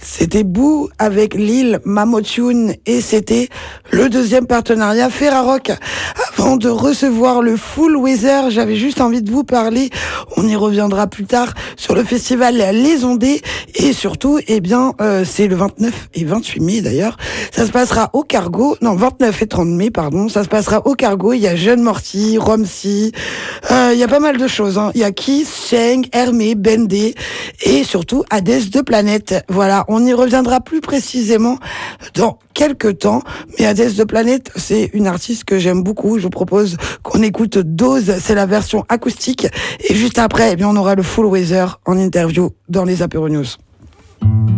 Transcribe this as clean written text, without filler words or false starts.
C'était Boo avec Lil Mamotune et c'était le deuxième partenariat Ferrarock. Avant de recevoir le Full Weather, j'avais juste envie de vous parler, on y reviendra plus tard, sur le festival Les Ondées et surtout, c'est le 29 et 28 mai d'ailleurs. Ça se passera au Cargo, 29 et 30 mai, pardon. Ça se passera au Cargo, il y a Jeune Morty, Romsey, il y a pas mal de choses, hein. Il y a Kiss, Sheng, Hermé, Bendé et surtout Hades de Planète. Voilà, on y reviendra plus précisément dans quelques temps. Mais Hades de Planète, c'est une artiste que j'aime beaucoup. Je vous propose qu'on écoute Dose, c'est la version acoustique. Et juste après, on aura le Full Weather en interview dans les Apéro News.